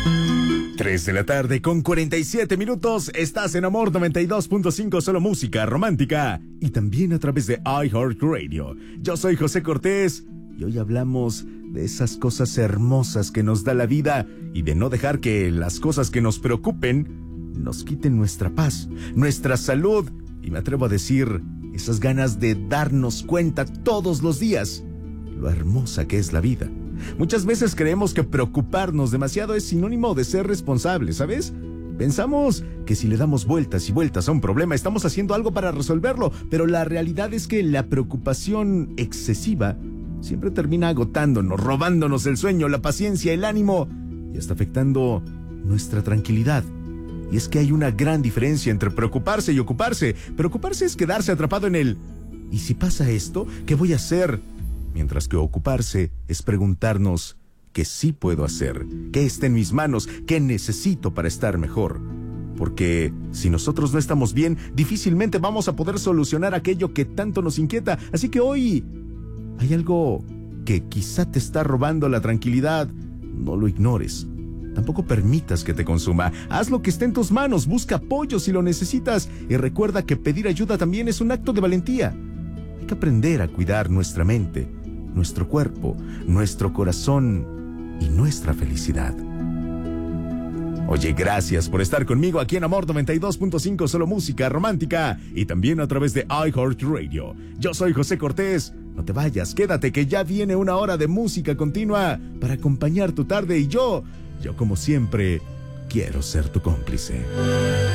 3 de la tarde con 47 minutos. Estás en Amor 92.5, solo música romántica. Y también a través de iHeartRadio. Yo soy José Cortés y hoy hablamos de esas cosas hermosas que nos da la vida y de no dejar que las cosas que nos preocupen nos quiten nuestra paz, nuestra salud y me atrevo a decir, esas ganas de darnos cuenta todos los días lo hermosa que es la vida. Muchas veces creemos que preocuparnos demasiado es sinónimo de ser responsables, ¿sabes? Pensamos que si le damos vueltas y vueltas a un problema estamos haciendo algo para resolverlo, pero la realidad es que la preocupación excesiva siempre termina agotándonos, robándonos el sueño, la paciencia, el ánimo y hasta afectando nuestra tranquilidad. Y es que hay una gran diferencia entre preocuparse y ocuparse. Preocuparse es quedarse atrapado en el ¿y si pasa esto? ¿Qué voy a hacer? Mientras que ocuparse es preguntarnos ¿qué sí puedo hacer? ¿Qué está en mis manos? ¿Qué necesito para estar mejor? Porque si nosotros no estamos bien, difícilmente vamos a poder solucionar aquello que tanto nos inquieta. Así que hoy hay algo que quizá te está robando la tranquilidad. No lo ignores. Tampoco permitas que te consuma. Haz lo que esté en tus manos. Busca apoyo si lo necesitas. Y recuerda que pedir ayuda también es un acto de valentía. Hay que aprender a cuidar nuestra mente, nuestro cuerpo, nuestro corazón y nuestra felicidad. Oye, gracias por estar conmigo aquí en Amor 92.5, solo música romántica y también a través de iHeartRadio. Yo soy José Cortés. No te vayas, quédate que ya viene una hora de música continua para acompañar tu tarde y yo como siempre, quiero ser tu cómplice.